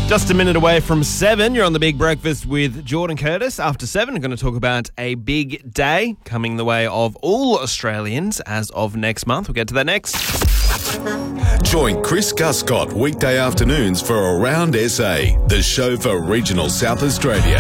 Just a minute away from 7. You're on the Big Breakfast with Jordan Curtis. After 7, we're going to talk about a big day coming the way of all Australians as of next month. We'll get to that next. Join Chris Guscott weekday afternoons for Around SA, the show for regional South Australia.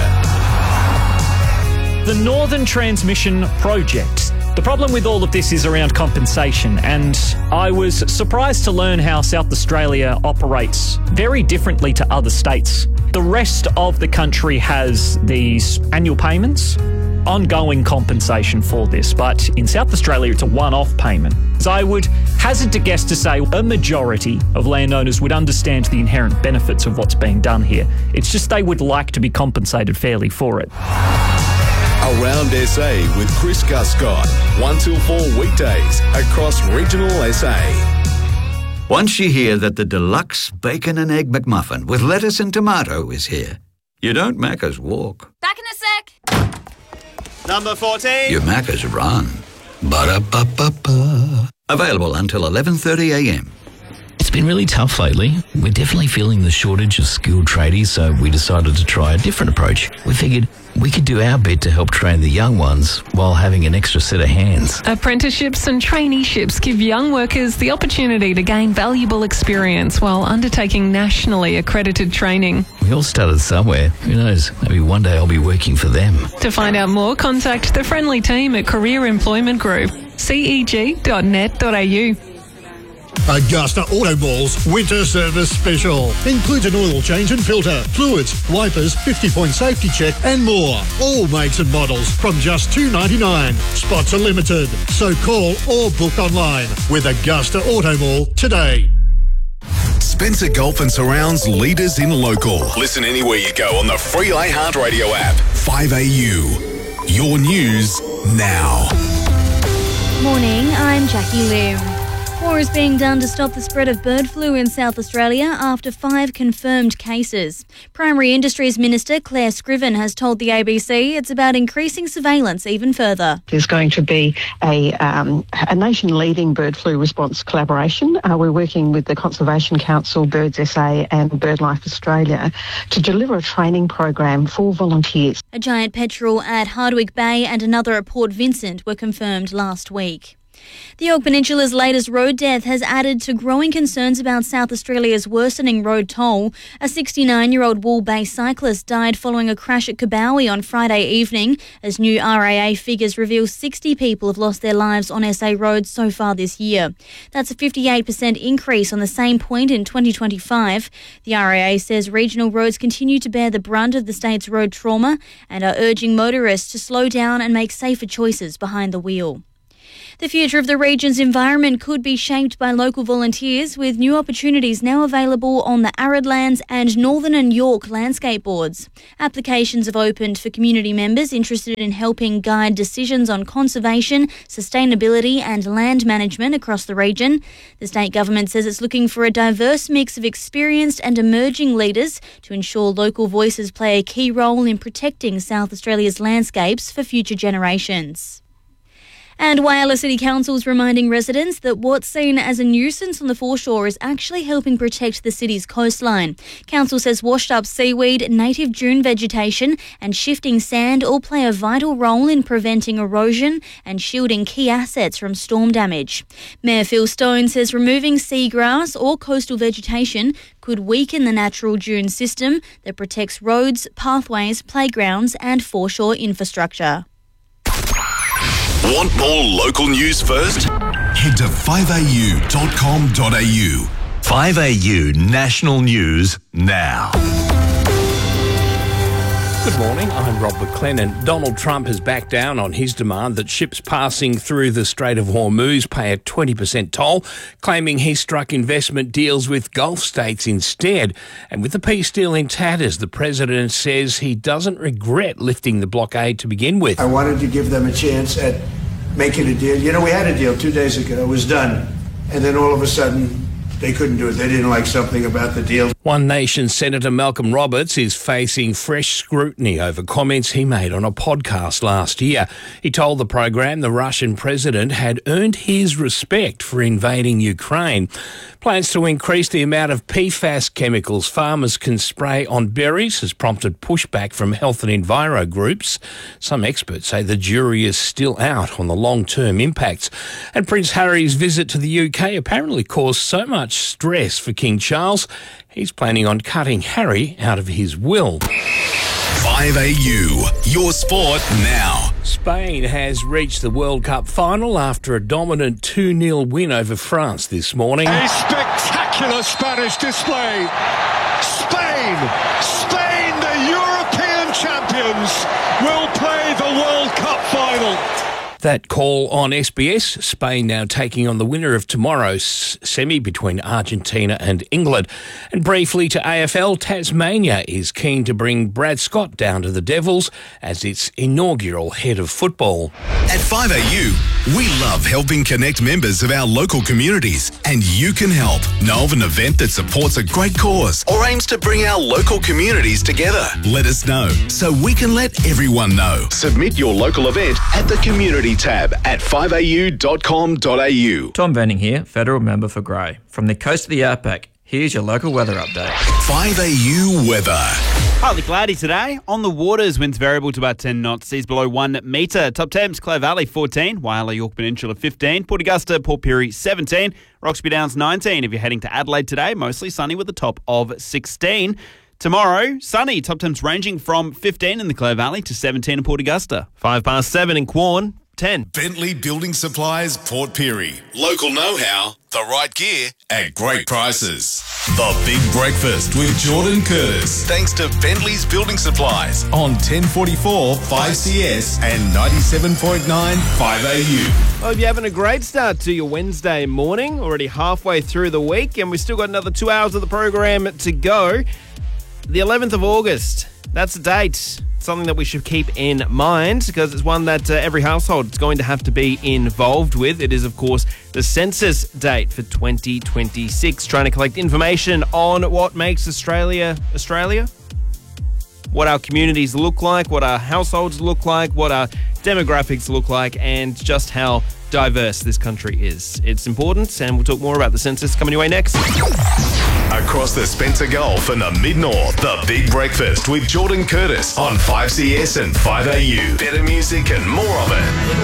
The Northern Transmission Project. The problem with all of this is around compensation, and I was surprised to learn how South Australia operates very differently to other states. The rest of the country has these annual payments, ongoing compensation for this, but in South Australia it's a one-off payment. So I would hazard to guess to say a majority of landowners would understand the inherent benefits of what's being done here. It's just they would like to be compensated fairly for it. Around SA with Chris Guscott, 1 till 4 weekdays across regional SA. Once you hear that the deluxe bacon and egg McMuffin with lettuce and tomato is here, you don't Macca's walk. Back in a sec. Number 14. You Macca's run. Ba-da-ba-ba-ba. Available until 11:30am. It's been really tough lately. We're definitely feeling the shortage of skilled tradies, so we decided to try a different approach. We figured we could do our bit to help train the young ones while having an extra set of hands. Apprenticeships and traineeships give young workers the opportunity to gain valuable experience while undertaking nationally accredited training. We all started somewhere. Who knows? Maybe one day I'll be working for them. To find out more, contact the friendly team at Career Employment Group, ceg.net.au. Augusta Auto Mall's Winter Service Special. Includes an oil change and filter, fluids, wipers, 50-point safety check and more. All makes and models from just $2.99. Spots are limited, so call or book online with Augusta Auto Mall today. Spencer Gulf and Surrounds leaders in local. Listen anywhere you go on the free iHeartRadio app. 5AU. Your news now. Morning, I'm Jackie Lim. More is being done to stop the spread of bird flu in South Australia after 5 confirmed cases. Primary Industries Minister Claire Scriven has told the ABC it's about increasing surveillance even further. There's going to be a nation-leading bird flu response collaboration. We're working with the Conservation Council, Birds SA and BirdLife Australia to deliver a training program for volunteers. A giant petrel at Hardwick Bay and another at Port Vincent were confirmed last week. The Yorke Peninsula's latest road death has added to growing concerns about South Australia's worsening road toll. A 69-year-old Wool-based cyclist died following a crash at Kabowie on Friday evening, as new RAA figures reveal 60 people have lost their lives on SA roads so far this year. That's a 58% increase on the same point in 2025. The RAA says regional roads continue to bear the brunt of the state's road trauma and are urging motorists to slow down and make safer choices behind the wheel. The future of the region's environment could be shaped by local volunteers, with new opportunities now available on the Arid Lands and Northern and Yorke landscape boards. Applications have opened for community members interested in helping guide decisions on conservation, sustainability and land management across the region. The state government says it's looking for a diverse mix of experienced and emerging leaders to ensure local voices play a key role in protecting South Australia's landscapes for future generations. And Whyalla City Council is reminding residents that what's seen as a nuisance on the foreshore is actually helping protect the city's coastline. Council says washed up seaweed, native dune vegetation and shifting sand all play a vital role in preventing erosion and shielding key assets from storm damage. Mayor Phil Stone says removing seagrass or coastal vegetation could weaken the natural dune system that protects roads, pathways, playgrounds and foreshore infrastructure. Want more local news first? Head to 5au.com.au. 5AU National News now. Good morning, I'm Rob McLennan. Donald Trump has backed down on his demand that ships passing through the Strait of Hormuz pay a 20% toll, claiming he struck investment deals with Gulf states instead. And with the peace deal in tatters, the president says he doesn't regret lifting the blockade to begin with. I wanted to give them a chance at making a deal. You know, we had a deal 2 days ago. It was done. And then all of a sudden, they couldn't do it. They didn't like something about the deal. One Nation Senator Malcolm Roberts is facing fresh scrutiny over comments he made on a podcast last year. He told the program the Russian president had earned his respect for invading Ukraine. Plans to increase the amount of PFAS chemicals farmers can spray on berries has prompted pushback from health and enviro groups. Some experts say the jury is still out on the long-term impacts. And Prince Harry's visit to the UK apparently caused so much stress for King Charles, he's planning on cutting Harry out of his will. 5AU, your sport now. Spain has reached the World Cup final after a dominant 2-0 win over France this morning. A spectacular Spanish display. Spain, the European champions, will play the World Cup final. That call on SBS. Spain now taking on the winner of tomorrow's semi between Argentina and England. And briefly to AFL, Tasmania is keen to bring Brad Scott down to the Devils as its inaugural head of football. At 5AU, we love helping connect members of our local communities, and you can help. Know of an event that supports a great cause or aims to bring our local communities together? Let us know so we can let everyone know. Submit your local event at the community tab at 5au.com.au. Tom Venning here, Federal Member for Grey. From the coast of the Outback, here's your local weather update. 5AU weather. Partly cloudy today. On the waters, winds variable to about 10 knots, seas below 1 metre. Top temps, Clare Valley 14, Whyalla, York Peninsula 15, Port Augusta, Port Pirie 17, Roxby Downs 19. If you're heading to Adelaide today, mostly sunny with a top of 16. Tomorrow, sunny, top temps ranging from 15 in the Clare Valley to 17 in Port Augusta. 7:05 in Quorn. 10. Bentley Building Supplies, Port Pirie. Local know-how, the right gear at great prices. The Big Breakfast with Jordan Curtis. Thanks to Bentley's Building Supplies on 1044 5CS and 97.9 5AU. Hope you're having a great start to your Wednesday morning. Already halfway through the week, and we've still got another 2 hours of the program to go. The 11th of August. That's a date. Something that we should keep in mind because it's one that every household is going to have to be involved with. It is, of course, the census date for 2026, trying to collect information on what makes Australia, what our communities look like, what our households look like, what our demographics look like, and just how diverse this country is. It's important, and we'll talk more about the census coming your way next. Across the Spencer Gulf and the Mid-North, the Big Breakfast with Jordan Curtis on 5CS and 5AU. Better music and more of it.